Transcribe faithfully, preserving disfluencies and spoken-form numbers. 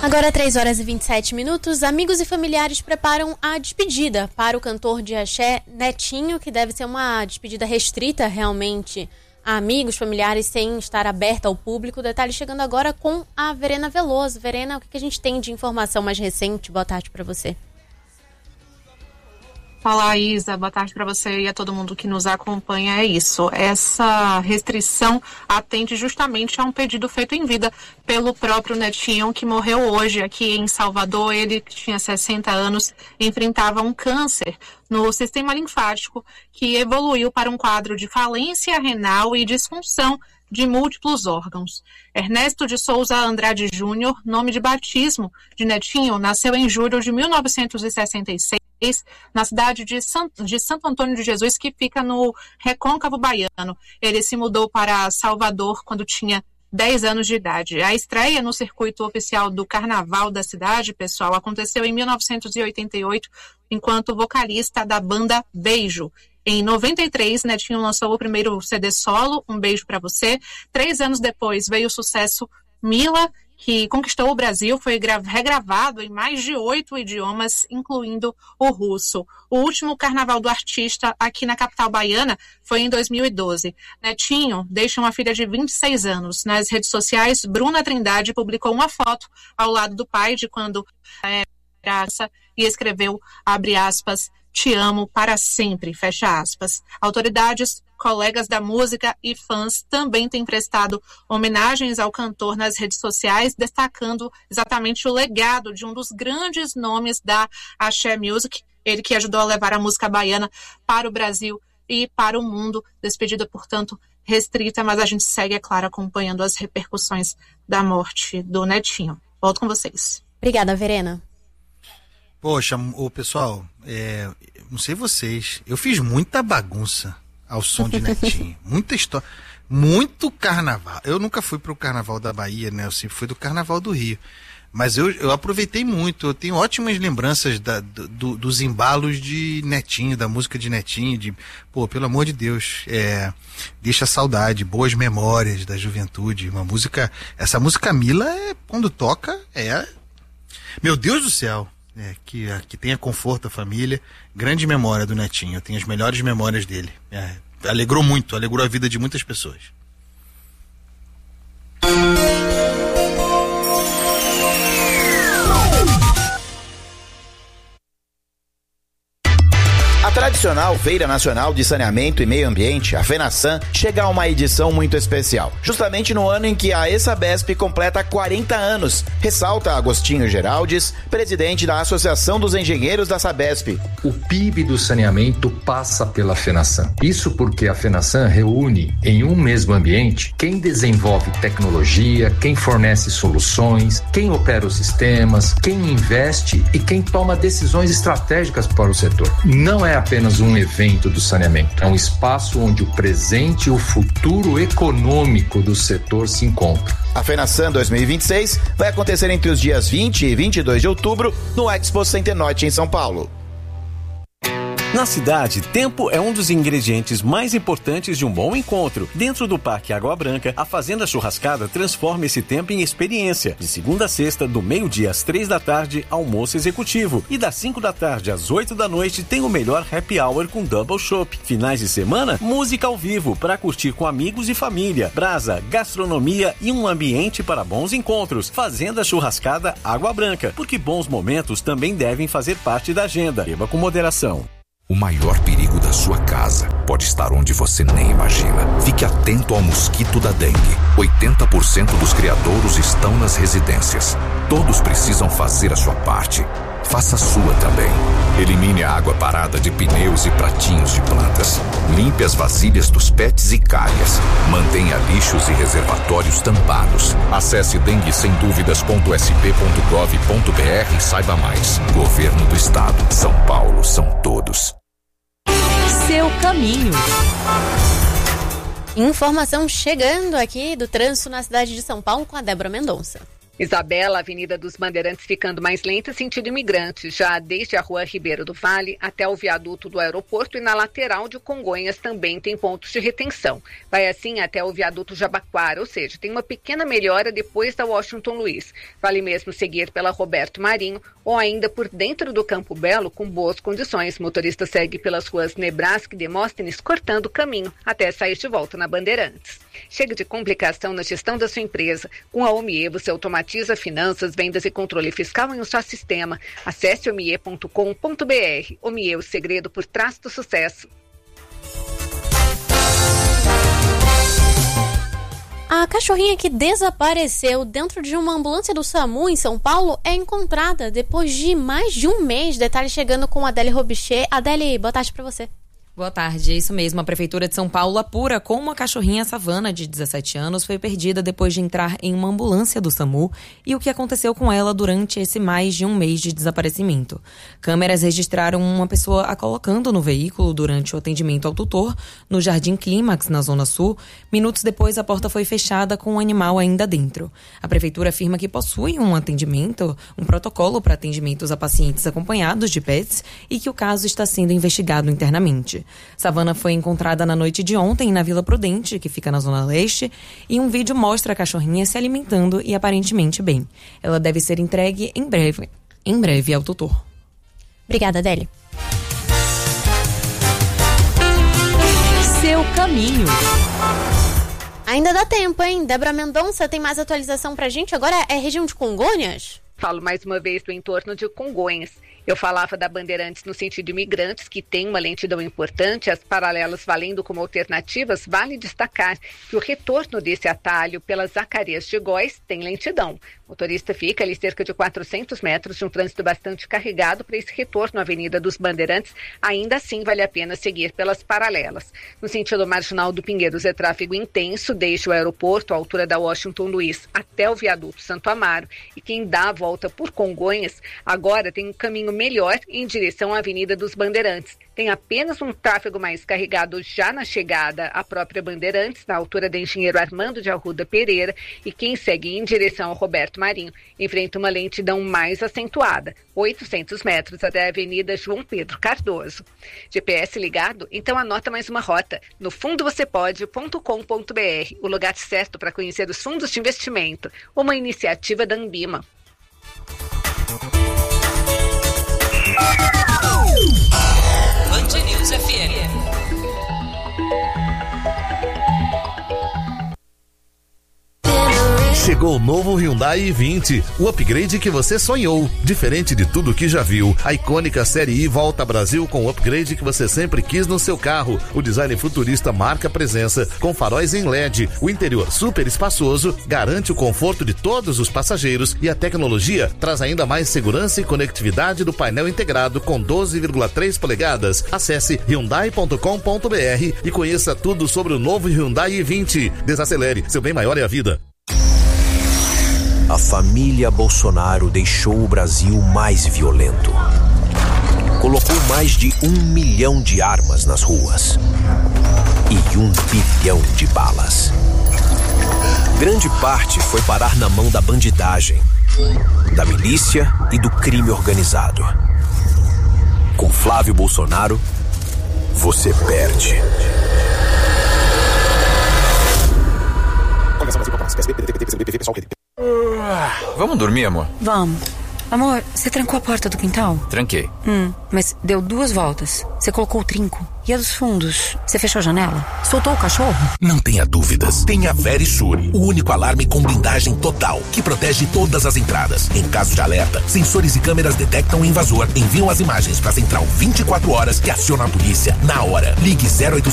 Agora três horas e vinte e sete minutos, amigos e familiares preparam a despedida para o cantor de axé Netinho, que deve ser uma despedida restrita realmente a amigos, familiares, sem estar aberta ao público. Detalhe chegando agora com a Verena Veloso. Verena, o que a gente tem de informação mais recente? Boa tarde para você. Fala, Isa, boa tarde para você e a todo mundo que nos acompanha. É isso, essa restrição atende justamente a um pedido feito em vida pelo próprio Netinho, que morreu hoje aqui em Salvador. Ele, que tinha sessenta anos, enfrentava um câncer no sistema linfático que evoluiu para um quadro de falência renal e disfunção de múltiplos órgãos. Ernesto de Souza Andrade Júnior, nome de batismo de Netinho, nasceu em julho de mil novecentos e sessenta e seis na cidade de, San, de Santo Antônio de Jesus, que fica no Recôncavo Baiano. Ele se mudou para Salvador quando tinha dez anos de idade. A estreia no circuito oficial do Carnaval da cidade, pessoal, aconteceu em mil novecentos e oitenta e oito, enquanto vocalista da banda Beijo. Em noventa e três, Netinho lançou o primeiro C D solo, Um Beijo Pra Você. Três anos depois veio o sucesso Mila, que conquistou o Brasil, foi regravado em mais de oito idiomas, incluindo o russo. O último carnaval do artista aqui na capital baiana foi em dois mil e doze. Netinho deixa uma filha de vinte e seis anos. Nas redes sociais, Bruna Trindade publicou uma foto ao lado do pai de quando era criança e escreveu, abre aspas, "Te amo para sempre", fecha aspas. Autoridades, colegas da música e fãs também têm prestado homenagens ao cantor nas redes sociais, destacando exatamente o legado de um dos grandes nomes da Axé Music, ele que ajudou a levar a música baiana para o Brasil e para o mundo. Despedida, portanto, restrita, mas a gente segue, é claro, acompanhando as repercussões da morte do Netinho. Volto com vocês. Obrigada, Verena. Poxa, o pessoal, é, não sei vocês, eu fiz muita bagunça ao som de Netinho, muita história, muito carnaval. Eu nunca fui pro carnaval da Bahia, né? Eu sempre fui do carnaval do Rio. Mas eu, eu aproveitei muito, eu tenho ótimas lembranças da, do, dos embalos de Netinho, da música de Netinho, de, pô, pelo amor de Deus, é, deixa saudade, boas memórias da juventude, uma música, essa música Mila, é, quando toca, é, meu Deus do céu. É, que, que tenha conforto a família, grande memória do Netinho, eu tenho as melhores memórias dele, é, alegrou muito, alegrou a vida de muitas pessoas. A tradicional Feira Nacional de Saneamento e Meio Ambiente, a FENASAN, chega a uma edição muito especial, justamente no ano em que a ESABESP completa quarenta anos, ressalta Agostinho Geraldes, presidente da Associação dos Engenheiros da Sabesp. O P I B do saneamento passa pela FENASAN. Isso porque a FENASAN reúne em um mesmo ambiente quem desenvolve tecnologia, quem fornece soluções, quem opera os sistemas, quem investe e quem toma decisões estratégicas para o setor. Não é apenas um evento do saneamento, é um espaço onde o presente e o futuro econômico do setor se encontram. A FENASAN dois mil e vinte e seis vai acontecer entre os dias vinte e vinte e dois de outubro no Expo Center Norte em São Paulo. Na cidade, tempo é um dos ingredientes mais importantes de um bom encontro. Dentro do Parque Água Branca, a Fazenda Churrascada transforma esse tempo em experiência. De segunda a sexta, do meio-dia às três da tarde, almoço executivo. E das cinco da tarde às oito da noite, tem o melhor happy hour com double chopp. Finais de semana, música ao vivo para curtir com amigos e família. Brasa, gastronomia e um ambiente para bons encontros. Fazenda Churrascada Água Branca, porque bons momentos também devem fazer parte da agenda. Beba com moderação. O maior perigo da sua casa pode estar onde você nem imagina. Fique atento ao mosquito da dengue. oitenta por cento dos criadouros estão nas residências. Todos precisam fazer a sua parte. Faça a sua também. Elimine a água parada de pneus e pratinhos de plantas. Limpe as vasilhas dos pets e calhas. Mantenha lixos e reservatórios tampados. Acesse dengue sem dúvidas ponto s p ponto gov ponto b r e saiba mais. Governo do Estado. São Paulo são todos. Seu caminho. Informação chegando aqui do trânsito na cidade de São Paulo com a Débora Mendonça. Isabela, Avenida dos Bandeirantes ficando mais lenta sentido Imigrantes, já desde a Rua Ribeiro do Vale até o viaduto do aeroporto e na lateral de Congonhas também tem pontos de retenção. Vai assim até o viaduto Jabaquara, ou seja, tem uma pequena melhora depois da Washington Luiz. Vale mesmo seguir pela Roberto Marinho ou ainda por dentro do Campo Belo com boas condições. O motorista segue pelas ruas Nebraska e Demóstenes cortando o caminho até sair de volta na Bandeirantes. Chega de complicação na gestão da sua empresa. Com a Omie você automatiza finanças, vendas e controle fiscal em um só sistema. Acesse omie ponto com ponto br. Omie, o segredo por trás do sucesso. A cachorrinha que desapareceu dentro de uma ambulância do SAMU em São Paulo é encontrada depois de mais de um mês. Detalhe chegando com a Adélie Robichê. Adélie, boa tarde pra você. Boa tarde, é isso mesmo. A Prefeitura de São Paulo apura como a cachorrinha Savana, de dezessete anos, foi perdida depois de entrar em uma ambulância do SAMU e o que aconteceu com ela durante esse mais de um mês de desaparecimento. Câmeras registraram uma pessoa a colocando no veículo durante o atendimento ao tutor, no Jardim Clímax, na Zona Sul. Minutos depois, a porta foi fechada com o animal ainda dentro. A Prefeitura afirma que possui um atendimento, um protocolo para atendimentos a pacientes acompanhados de pets e que o caso está sendo investigado internamente. Savana foi encontrada na noite de ontem na Vila Prudente, que fica na Zona Leste, e um vídeo mostra a cachorrinha se alimentando e aparentemente bem. Ela deve ser entregue em breve, em breve ao tutor. Obrigada, Adélie. Seu caminho. Ainda dá tempo, hein? Débora Mendonça tem mais atualização pra gente. Agora é região de Congonhas? Falo mais uma vez do entorno de Congonhas. Eu falava da Bandeirantes no sentido imigrantes, que tem uma lentidão importante, as paralelas valendo como alternativas. Vale destacar que o retorno desse atalho pela Zacarias de Góes tem lentidão. O motorista fica ali cerca de quatrocentos metros de um trânsito bastante carregado para esse retorno à Avenida dos Bandeirantes. Ainda assim, vale a pena seguir pelas paralelas. No sentido marginal do Pinheiros é tráfego intenso, desde o aeroporto, à altura da Washington Luiz, até o viaduto Santo Amaro. E quem dá a volta por Congonhas, agora tem um caminho melhor em direção à Avenida dos Bandeirantes. Tem apenas um tráfego mais carregado já na chegada à própria Bandeirantes, na altura da Engenheiro Armando de Arruda Pereira, e quem segue em direção ao Roberto Marinho enfrenta uma lentidão mais acentuada, oitocentos metros até a Avenida João Pedro Cardoso. G P S ligado? Então anota mais uma rota, no fundo você pode ponto com ponto br, o lugar certo para conhecer os fundos de investimento, uma iniciativa da Ambima. Band News F M. Chegou o novo Hyundai i vinte, o upgrade que você sonhou. Diferente de tudo que já viu, a icônica Série I volta ao Brasil com o upgrade que você sempre quis no seu carro. O design futurista marca presença, com faróis em L E D. O interior super espaçoso garante o conforto de todos os passageiros e a tecnologia traz ainda mais segurança e conectividade do painel integrado com doze vírgula três polegadas. Acesse hyundai ponto com ponto br e conheça tudo sobre o novo Hyundai i vinte. Desacelere, seu bem maior é a vida. A família Bolsonaro deixou o Brasil mais violento. Colocou mais de um milhão de armas nas ruas e um bilhão de balas. Grande parte foi parar na mão da bandidagem, da milícia e do crime organizado. Com Flávio Bolsonaro, você perde. Vamos dormir, amor? Vamos. Amor, você trancou a porta do quintal? Tranquei. Hum, mas deu duas voltas. Você colocou o trinco. E a dos fundos? Você fechou a janela? Soltou o cachorro? Não tenha dúvidas. Tem a Verisure, o único alarme com blindagem total, que protege todas as entradas. Em caso de alerta, sensores e câmeras detectam o invasor, enviam as imagens para a central vinte e quatro horas e aciona a polícia na hora. Ligue zero oito